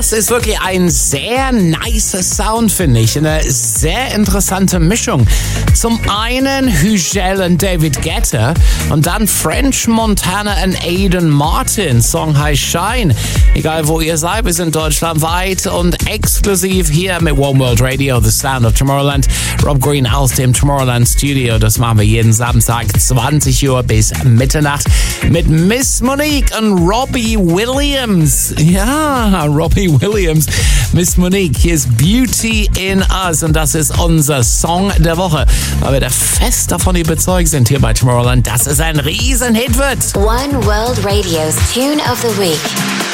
das ist wirklich ein sehr nicer Sound, finde ich. Eine sehr interessante Mischung. Zum einen Hügel und David Guetta und dann French Montana und Aiden Martin. Song heißt Shine. Egal wo ihr seid, wir sind deutschlandweit und exklusiv hier mit One World Radio, The Sound of Tomorrowland. Rob Green aus dem Tomorrowland Studio. Das machen wir jeden Samstag 20 Uhr bis Mitternacht mit Miss Monique und Robbie Williams. Ja, Robbie Williams. Miss Monique, hier ist Beauty in Us und das ist unser Song der Woche, weil wir da fest davon überzeugt sind hier bei Tomorrowland, dass es ein Riesenhit wird. One World Radio's Tune of the Week.